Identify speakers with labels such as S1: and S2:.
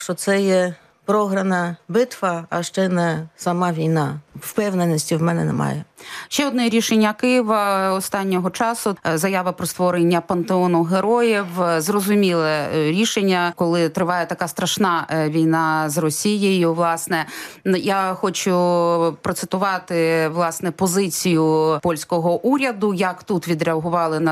S1: що це є програна битва, а ще не сама війна. Впевненості в мене немає.
S2: Ще одне рішення Києва останнього часу – заява про створення пантеону героїв. Зрозуміле рішення, коли триває така страшна війна з Росією. Власне, я хочу процитувати, власне, позицію польського уряду, як тут відреагували на